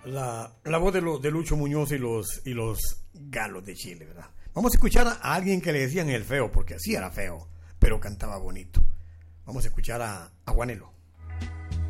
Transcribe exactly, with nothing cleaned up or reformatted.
la, la voz de, lo, de Lucho Muñoz y los, y los Galos de Chile, ¿verdad? Vamos a escuchar a alguien que le decían el feo, porque así era feo, pero cantaba bonito. Vamos a escuchar a, a Juanelo.